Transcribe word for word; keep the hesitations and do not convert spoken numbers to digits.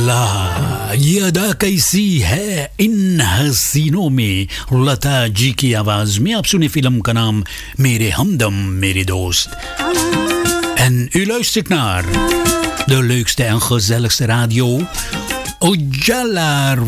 अल्लाह ये अदा कैसी है इन हसीनों में लता जी की आवाज में आप सुने फिल्म का नाम मेरे हमदम मेरे दोस्त en u luistert naar de leukste en gezelligste radio Ojala